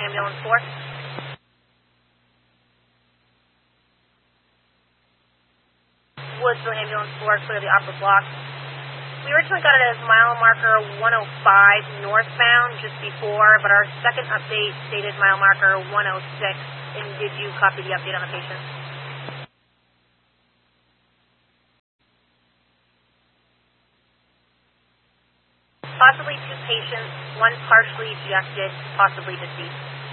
Ambulance 4. Woodsville Ambulance 4, clear the upper block. We originally got it as mile marker 105 northbound just before, but our second update stated mile marker 106. And did you copy the update on the patient? Possibly 2 patients, one partially ejected, possibly deceased.